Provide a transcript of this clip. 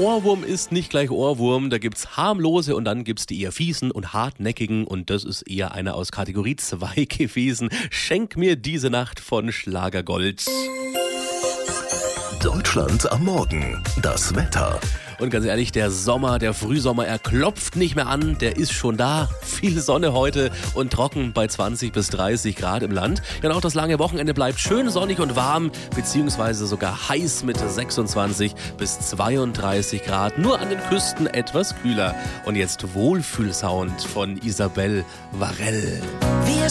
Ohrwurm ist nicht gleich Ohrwurm, da gibt's harmlose und dann gibt's die eher fiesen und hartnäckigen und das ist eher einer aus Kategorie 2 gewesen. Schenk mir diese Nacht von Schlagergold. Deutschland am Morgen. Das Wetter. Und ganz ehrlich, der Sommer, der Frühsommer, er klopft nicht mehr an, der ist schon da. Viel Sonne heute und trocken bei 20 bis 30 Grad im Land. Ja, und auch das lange Wochenende bleibt schön sonnig und warm, beziehungsweise sogar heiß mit 26 bis 32 Grad. Nur an den Küsten etwas kühler. Und jetzt Wohlfühlsound von Isabelle Varell. Wir